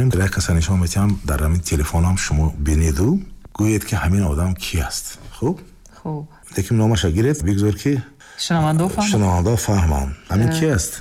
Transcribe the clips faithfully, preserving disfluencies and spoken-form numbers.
мекунем як каса нишон метиҳам дар ҳамин телефонам шумо бинеду гӯед ки ҳамин одам ки аст. хуб хуб лекин номаша гиред бигзор ки шунаванда фаҳманд ҳамин ки аст.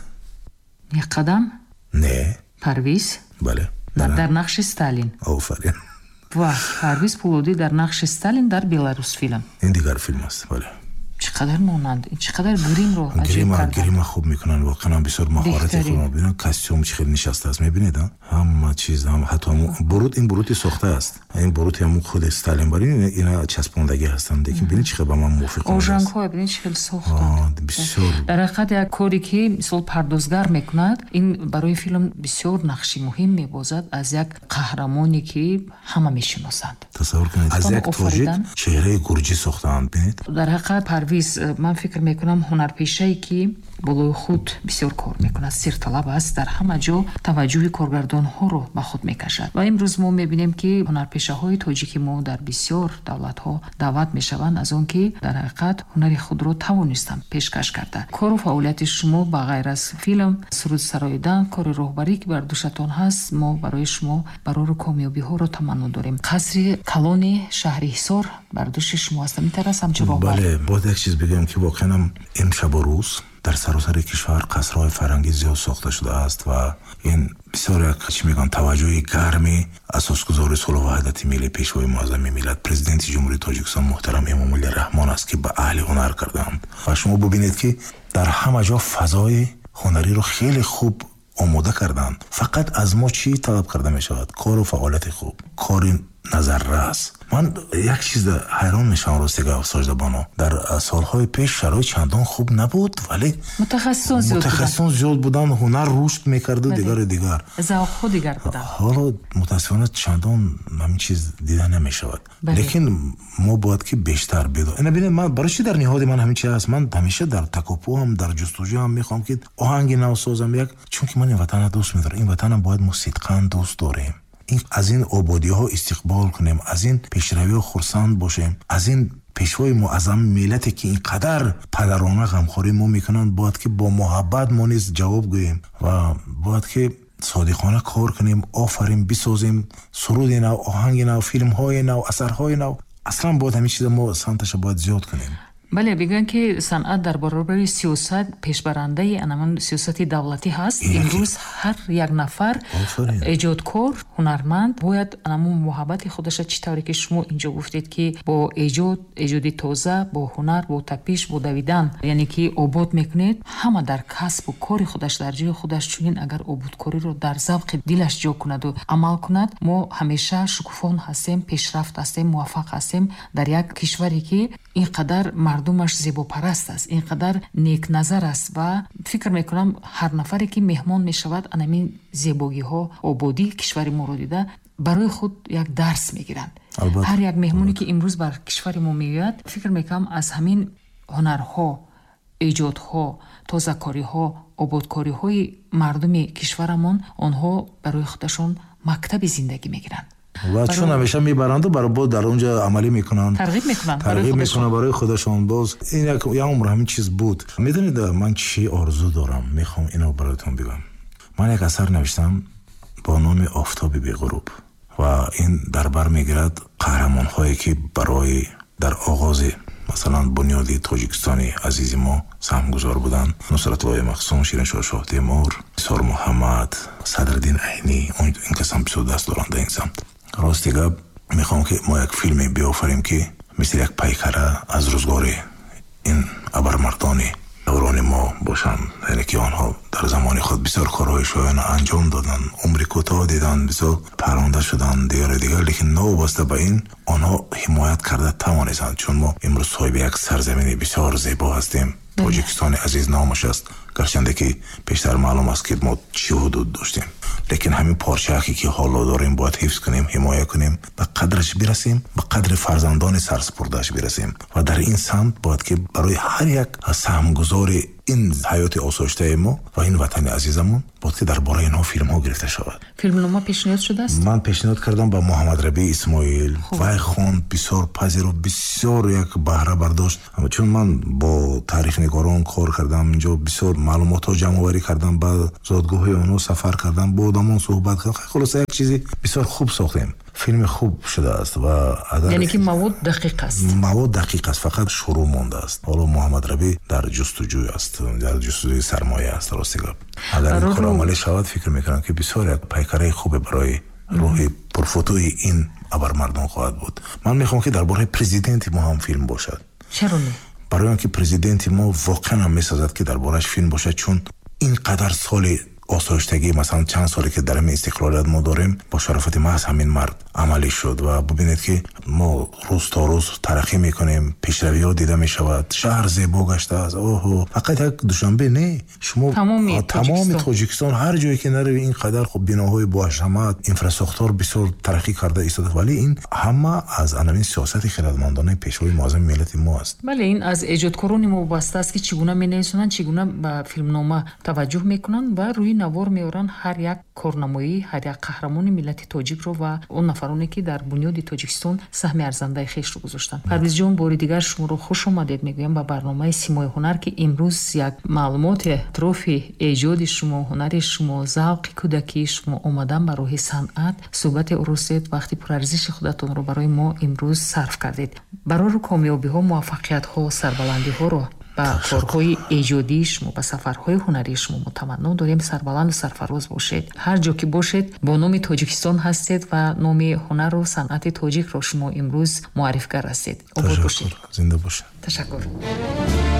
Меқадам не Парвиз бале дар нақши Сталин. офарин ва Парвиз Пулодӣ дар нақши Сталин дар Беларус филм. ин дигар филм аст. бале چی قدر مونند، چی قدر گریم رو عجیب کردن. گریم خوب میکنن واقعا بسیار مهارت خوب میبینن. کاستیوم چی خیلی نشسته است میبینید همه چیز هم حتی هم برود این بروتی ساخته است. این بروتی هم خود استالین باری اینا چسبوندگی هستن. دیگه ببینید چقدر با من موافقم. اوژنگ ها ببینید چه خیلی ساختند. بسیار. در حقیقت یک کاری که مثل پردازگر میکند این برای فیلم بسیار نقشی مهم میبازد از یک قهرمانی که همه میشناسند. تصور کنید از یک تاجیک چهره گرجی ساختند ببینید. در حقیقت پرویز من فکر میکنم هنرپیشه‌ای که بالای خود بسیار کار میکند، سرطلب است، در همه جا توجه کارگردان ها رو به خود میکشد و امروز ما میبینیم که هنرپیشه های تاجیکی ما در بسیار دولت ها دعوت میشوند از اون که در حقیقت هنر خود رو توانستند پیشکش کرده. کار و فعالیت شما به غیر از فیلم سرود سراییدن، کار راهبری که بر دوشتان هست، ما برای شما برای کامیابی ها رو تمنا داریم. قصر کلان شهر حصار بر دوش شما است. میترس همچه راهبر. بله، باید یک چیز بگم که واقعا امشب و روز در سراسر کشور قصرهای فرنگی زیاد ساخته شده است و این بسیار یک چی میگن توجه گرمی اساسگذار صلح و وحدت ملی پیشوای معظم ملت پرزیدنت جمهوری تاجیکستان محترم امامالله رحمان است که به اهل هنر کردند و شما ببینید که در همه جا فضای هنری رو خیلی خوب آماده کردند. فقط از ما چی طلب کرده می شود؟ کار و فعالیت خوب، کار نظررس. من یک چیز حیران میشم راستیگه ساجده بانو، در سالهای پیش شرایط چندان خوب نبود ولی متخصصان زیاد بودن, متخصصان زیاد بودن هنر رشد میکرد و دیگر دیگر ذوق دیگر بودن. حالا متاسفانه چندان همین چیز دیده نمیشود. لیکن ما باید که بیشتر بدو. اینا ببینید من برای چی در نهاد من همین چیز هست، من همیشه در تکاپو هم در جستجو هم میخوام که آهنگ نو سازم یک، چون که من این وطن دوست میدارم. این وطنم باید ما صدقاً دوست داریم. این از این آبادی ها استقبال کنیم، از این پیشروی ها خرسند باشیم، از این پیشوای معظم ملتی که اینقدر پدرانه غمخوری ما میکنن باید که با محبت ما نیز جواب گوییم و باید که صادقانه کار کنیم، آفرین بسازیم، سرود نو، آهنگ نو، فیلم های نو، اثرهای نو. اصلا باید همین چیز ما سمتش باید زیاد کنیم. بله، بگن که صنعت در برابر سیاست پیشبرنده انمان سیاست دولتی هست. امروز هر یک نفر ایجادکار، هنرمند باید انمان محبت خودش چطوری که شما اینجا گفتید که با ایجاد ایجادی تازه، با هنر، با تپیش، با دویدن، یعنی که آباد میکنید، همه در کسب و کار خودش در جای خودش چنین اگر آبادکاری رو در ذوق دلش جا کند و عمل کند، ما همیشه شکوفان هستیم، پیشرفت هستیم، موفق هستیم در یک کشوری که اینقدر مردمش زیبا پرست است، اینقدر نیک نظر است و فکر میکنم هر نفری که مهمان میشود انمین زیبایی ها آبادی کشور ما رو دیده برای خود یک درس میگیرند. هر یک مهمونی که امروز بر کشور ما میاد فکر میکنم از همین هنرها، ایجادها، تازه‌کاری ها، آبادکاری های مردم کشورمون آنها برای خودشون مکتب زندگی میگیرند و چون همیشه میبرند و برای بود در اونجا عملی میکنن، ترغیب میکنن ترغیب میکنن برای خودشون. باز این یک یا عمر همین چیز بود. میدونید من چی آرزو دارم؟ میخوام اینو براتون بگم. من یک اثر نوشتم با نام آفتاب بی‌غروب و این در بر میگیرد قهرمان هایی که برای در آغاز مثلا بنیادی تاجیکستانی عزیز ما سهمگذار بودن، نصرت الله مخزوم، شیرین شاه شاه تیمور، سار محمد، صدرالدین عینی، این کسان بسیار دست دارند در این سمت. راستیگه میخوام که ما یک فیلمی بیافریم که مثل یک پیکره از روزگار این ابرمردانی دوران ما باشن، یعنی که آنها در زمان خود بسیار کارهای شایانه انجام دادن، عمری کوتاه دیدن، بسیار پرونده شدن دیگر دیگر، لیکن نوابسته به این آنها حمایت کرده توانستند. چون ما امروز صاحب یک سرزمینی بسیار زیبا هستیم. تاجیکستان عزیز نامش است، گرچنده که پیشتر معلوم است که ما چی حدود داشتیم، لیکن همین پارچه‌ای که حالا داریم باید حفظ کنیم، حمایت کنیم، به قدرش برسیم، به قدر فرزندان سرسپرده‌اش برسیم و در این سمت باید که برای هر یک سهمگذار این حیات آسایشته ما و این وطن عزیزمون بود که درباره اینها فیلم ها گرفته شود. فیلمنامه پیشنهاد شده است؟ من پیشنهاد کردم با محمد ربیع اسماعیل و خون بسیار پذیر و بسیار یک بهره برداشت. چون من با تاریخ نگاران کار کردم، اینجا بسیار معلومات جمع آوری کردم، با زادگاه اونها سفر کردم، با آدمان صحبت کردم. خلاصه یک چیزی بسیار خوب ساختیم. فیلم خوب شده است و اگر یعنی که مواد دقیق است. مواد دقیق است، فقط شروع مانده است. حالا محمد ربیع در جستجوی است، در جستجوی سرمایه است. راستی گفت اگر این کار عملی شود فکر میکنم که بسیار یک پیکره خوب برای روح پرفتوی این ابر مردم خواهد بود. من میخوام که درباره پرزیدنت ما هم فیلم باشد. چرا نه؟ برای اینکه پرزیدنت ما واقعا هم میسازد که دربارهش فیلم باشد، چون اینقدر سال آسایشتگی مثلا چند سالی که در این استقلالیت ما داریم با شرافت محض همین مرد عملی شد و ببینید که ما روز تا روز ترقی میکنیم، پیشروی ها دیده میشود، شهر زیبا گشته است. اوه فقط یک دوشنبه نه، شما تمام تمام تاجیکستان هر جایی که نروی اینقدر خب بناهای با حشمت، اینفراستراکچور بسیار ترقی کرده ایستاده، ولی این همه از انمین سیاست خردمندانه پیشروی معظم ملت ما است. بله این از ایجادکاران ما وابسته است که چگونه مینویسند، چگونه به فیلمنامه توجه میکنند و روی навор меоран ҳар як корнамоӣ, ҳар як қаҳрамони миллати тоҷикро ва он нафароне ки дар бунёди Тоҷикистон саҳми арзандаи хешро гузоштанд. Парвизҷон, бори дигар шуморо хуш омадед мегӯям ба барномаи Симои ҳунар, ки имрӯз як маълумоти атрофи эҷоди шумо, ҳунари шумо, завқи кӯдакии шумо омадан ба роҳи санъат суҳбати урусед, вақти пурарзиши худатонро барои мо имрӯз сарф кардед. Барои комёбиҳо, муваффақиятҳо, сарбаландиҳоро ба корҳои эҷодии шумо, ба сафарҳои ҳунарии шумо мотаманно дорем. Сарбаланду сарфароз бошед. ҳар ҷо ки бошед бо номи Тоҷикистон ҳастед ва номи ҳунару санъати тоҷикро шумо имрӯз муаррифгар ҳастед. Обод бошед. Зинда бошед. Ташаккур.